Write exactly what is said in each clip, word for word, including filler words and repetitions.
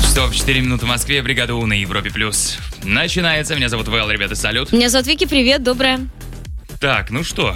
часов четыре минуты в Москве, бригада У на Европе плюс. Начинается. Меня зовут Вэл, ребята, салют. Меня зовут Вики, привет, доброе. Так, ну что?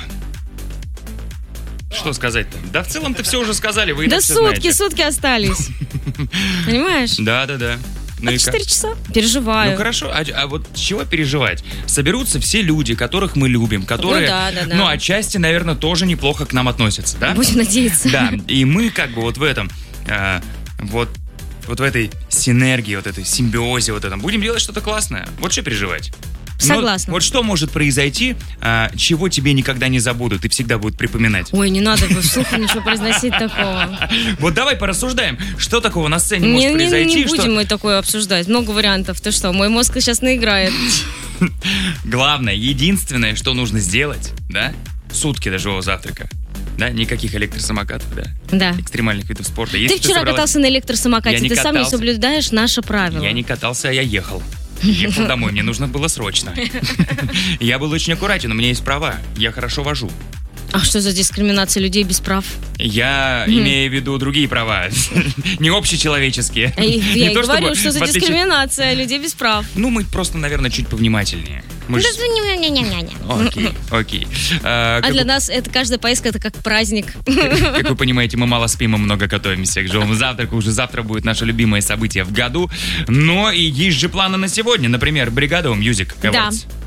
Что сказать-то? Да в целом-то все уже сказали, вы и Да так всё сутки, знаете. сутки остались. Понимаешь? Да-да-да. Ну и А как? четыре часа. Переживаю. Ну хорошо, а, а вот с чего переживать? Соберутся все люди, которых мы любим, которые, Ну да, да, да. ну, отчасти, наверное, тоже неплохо к нам относятся, да? Будем надеяться. Да, и мы как бы вот в этом, а, вот, вот в этой синергии, вот этой симбиозе, вот этом, будем делать что-то классное. Вот что переживать? Согласна. Но вот что может произойти, а, чего тебе никогда не забудут и всегда будут припоминать? Ой, не надо вслух ничего произносить такого. Вот давай порассуждаем, что такого на сцене Не, может не, произойти. не что- будем мы такое обсуждать. Много вариантов. Ты что, мой мозг сейчас наиграет. Главное, единственное, что нужно сделать, да, сутки до живого завтрака, да, никаких электросамокатов, да, Да. экстремальных видов спорта. Ты Если вчера собралась- катался на электросамокате, Я не ты сам не катался. соблюдаешь наши правила. Я не катался, а я ехал. Ехал домой, мне нужно было срочно. Я был очень аккуратен, у меня есть права, я хорошо вожу. А что за дискриминация людей без прав? Я имею в виду другие права, не общечеловеческие. А и- Не Я и то, говорю, чтобы что за в отличие- дискриминация людей без прав. Ну, мы просто, наверное, чуть повнимательнее. Мы ж- Окей, окей. А, А как для вы- нас это каждая поездка это как праздник. Как вы понимаете, мы мало спим и много готовимся к живому завтраку. Уже завтра будет наше любимое событие в году. Но и есть же планы на сегодня. Например, бригада Music Awards. Да.